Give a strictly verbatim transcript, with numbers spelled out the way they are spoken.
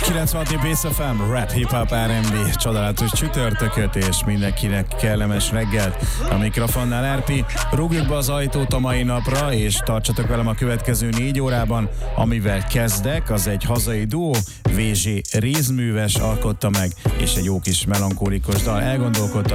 kilencvenhat Bass ef em, rap, hip-hop, er end bé, csodálatos csütörtököt, és mindenkinek kellemes reggelt. A mikrofonnál er pé, rúgjuk be az ajtót a mai napra, és tartsatok velem a következő négy órában, amivel kezdek, az egy hazai duó, vé zsé Rézműves alkotta meg, és egy jó kis melankólikus dal. Elgondolkodtam